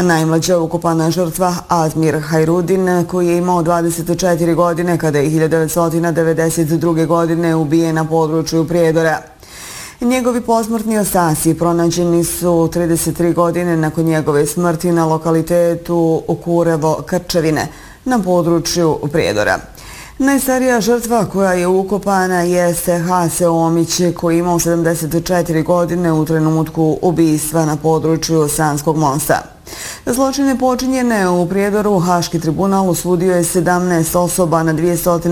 Najmlađa ukopana žrtva Azmir Hajrudin, koji je imao 24 godine kada je 1992. godine ubijen na području Prijedora. Njegovi posmrtni ostaci pronađeni su 33 godine nakon njegove smrti na lokalitetu Kurevo Krčevine na području Prijedora. Najstarija žrtva koja je ukopana jeste Hase Omić, koji je imao 74 godine u trenutku ubistva na području Sanskog mosta. Zločine počinjene u Prijedoru Haški tribunal osudio je 17 osoba na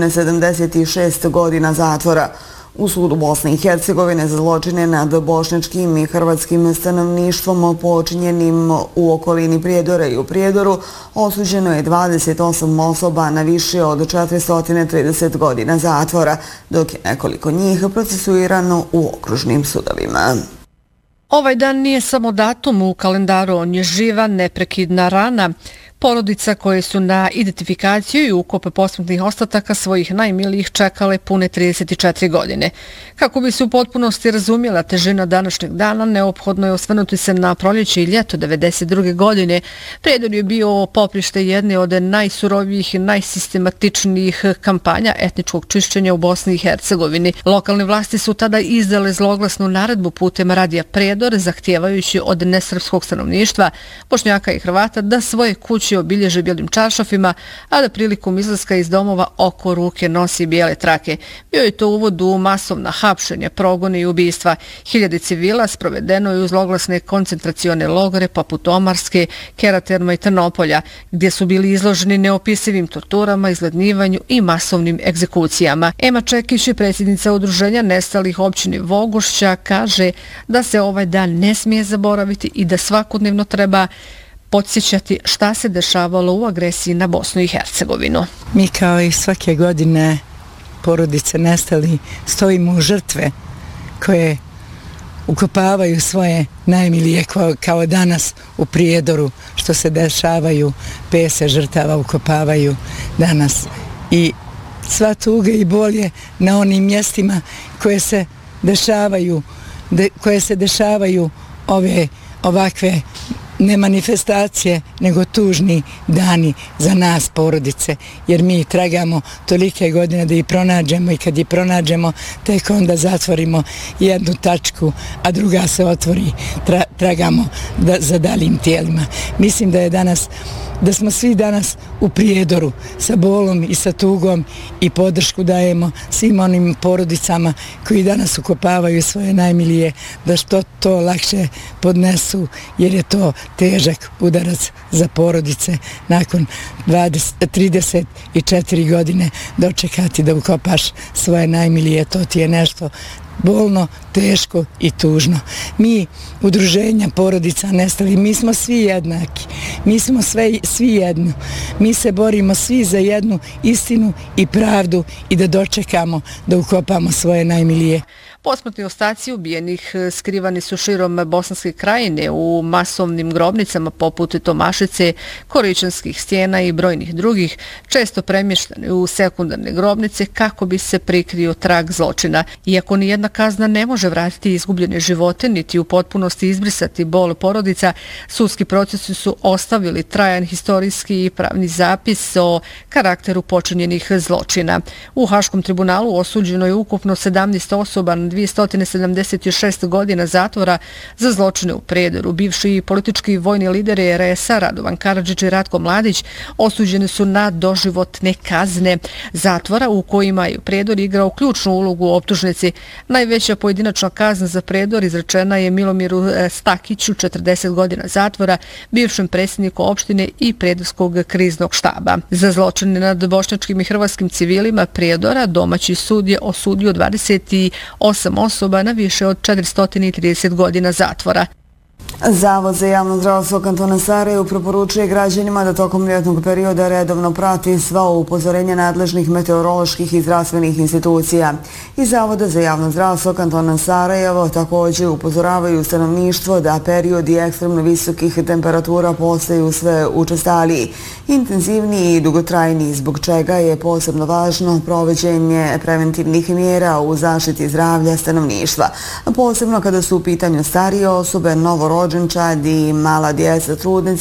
276 godina zatvora. U sudu Bosne i Hercegovine za zločine nad bošnjačkim i hrvatskim stanovništvom počinjenim u okolini Prijedora i u Prijedoru osuđeno je 28 osoba na više od 430 godina zatvora, dok je nekoliko njih procesuirano u okružnim sudovima. Ovaj dan nije samo datum u kalendaru, on je živa, neprekidna rana. Porodica koje su na identifikaciju i ukop posmrtnih ostataka svojih najmilijih čekale pune 34 godine. Kako bi se u potpunosti razumjela težina današnjeg dana, neophodno je osvrnuti se na proljeće i ljeto 1992. godine. Prijedor je bio poprište jedne od najsurovijih i najsistematičnijih kampanja etničkog čišćenja u Bosni i Hercegovini. Lokalne vlasti su tada izdale zloglasnu naredbu putem radija Prijedor, zahtijevajući od nesrpskog stanovništva, Bošnjaka i Hrvata, da svoje kuće obilježe bijelim čaršafima, a da prilikom izlaska iz domova oko ruke nosi bijele trake. Bio je to uvod u masovna hapšenja, progone i ubistva. Hiljade civila sprovedeno je u zloglasne koncentracione logore poput Omarske, Keraterma i Trnopolja, gdje su bili izloženi neopisivim torturama, izgladnjivanju i masovnim egzekucijama. Ema Čekić, predsjednica udruženja nestalih općine Vogošća, kaže da se ovaj dan ne smije zaboraviti i da svakodnevno treba podsjećati šta se dešavalo u agresiji na Bosnu i Hercegovinu. Mi kao i svake godine porodice nestali stojimo u žrtve koje ukopavaju svoje najmilije, kao danas u Prijedoru što se dešavaju, 50 žrtava ukopavaju danas. I sva tuga i bol je na onim mjestima koje se dešavaju ovakve ne manifestacije, nego tužni dani za nas porodice, jer mi tragamo tolike godine da ih pronađemo i kad ih pronađemo tek onda zatvorimo jednu tačku, a druga se otvori, tragamo za daljim tijelima. Mislim da smo svi danas u Prijedoru sa bolom i sa tugom i podršku dajemo svim onim porodicama koji danas ukopavaju svoje najmilije, da što to lakše podnesu, jer je to težak udarac za porodice nakon 34 godine dočekati da ukopaš svoje najmilije. To ti je nešto bolno, teško i tužno. Mi, udruženja porodica nestalih, mi smo svi jednaki, mi smo svi jedno. Mi se borimo svi za jednu istinu i pravdu i da dočekamo da ukopamo svoje najmilije. Posmrtni ostaci ubijenih skrivani su širom Bosanske krajine u masovnim grobnicama poput Tomašice, Koričanskih stijena i brojnih drugih, često premještani u sekundarne grobnice kako bi se prikrio trag zločina. Iako nijedna kazna ne može vratiti izgubljene živote niti u potpunosti izbrisati bol porodica, sudski procesi su ostavili trajan historijski i pravni zapis o karakteru počinjenih zločina. U Haškom tribunalu osuđeno je ukupno 17 osoba na 276 godina zatvora za zločine u Prijedoru. Bivši politički vojni lideri RS-a Radovan Karadžić i Ratko Mladić osuđeni su na doživotne kazne zatvora u kojima je Prijedor igrao ključnu ulogu u optužnici. Najveća pojedinačna kazna za Prijedor izrečena je Milomiru Stakiću, 40 godina zatvora, bivšem predsjedniku opštine i Prijedorskog kriznog štaba. Za zločine nad bošnjačkim i hrvatskim civilima Prijedora domaći sud je osudio 28 osoba na više od 430 godina zatvora. Zavod za javno zdravstvo kantona Sarajevo preporučuje građanima da tokom ljetnog perioda redovno prati sva upozorenja nadležnih meteoroloških i zdravstvenih institucija. Iz Zavoda za javno zdravstvo kantona Sarajevo također upozoravaju stanovništvo da periodi ekstremno visokih temperatura postaju sve učestaliji, intenzivniji i dugotrajniji, zbog čega je posebno važno provođenje preventivnih mjera u zaštiti zdravlja stanovništva, posebno kada su u pitanju starije osobe, novorođenčad i mala djeca, trudnice,